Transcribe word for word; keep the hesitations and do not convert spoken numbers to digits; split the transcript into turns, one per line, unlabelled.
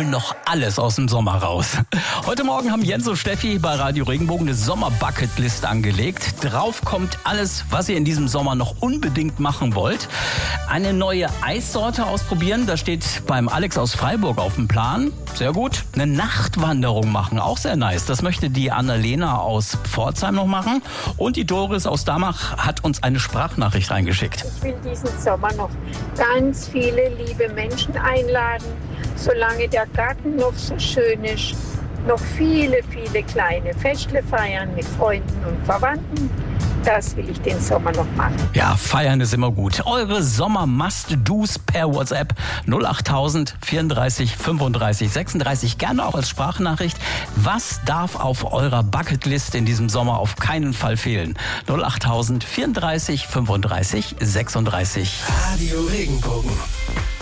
holen noch alles aus dem Sommer raus. Heute Morgen haben Jens und Steffi bei Radio Regenbogen eine Sommer-Bucketlist angelegt. Drauf kommt alles, was ihr in diesem Sommer noch unbedingt machen wollt. Eine neue Eissorte ausprobieren, das steht beim Alex aus Freiburg auf dem Plan. Sehr gut. Eine Nachtwanderung machen, auch sehr nice. Das möchte die Annalena aus Pforzheim noch machen. Und die Doris aus Damach hat uns eine Sprachnachricht reingeschickt.
Ich will diesen Sommer noch ganz viele liebe Menschen einladen, solange der Garten noch so schön ist. Noch viele, viele kleine Festle feiern mit Freunden und Verwandten. Das will ich den Sommer noch machen.
Ja, feiern ist immer gut. Eure Sommer-Must-Dos per WhatsApp null achttausend vierunddreißig fünfunddreißig sechsunddreißig. Gerne auch als Sprachnachricht. Was darf auf eurer Bucketlist in diesem Sommer auf keinen Fall fehlen? null achttausend vierunddreißig fünfunddreißig sechsunddreißig.
Radio Regenbogen.